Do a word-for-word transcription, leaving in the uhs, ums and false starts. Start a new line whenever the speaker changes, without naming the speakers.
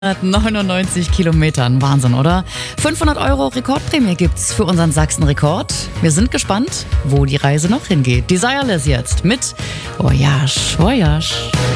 neunundneunzig Kilometern. Wahnsinn, oder? fünfhundert Euro Rekordprämie gibt's für unseren Sachsen-Rekord. Wir sind gespannt, wo die Reise noch hingeht. Desireless jetzt mit Voyage, Voyage.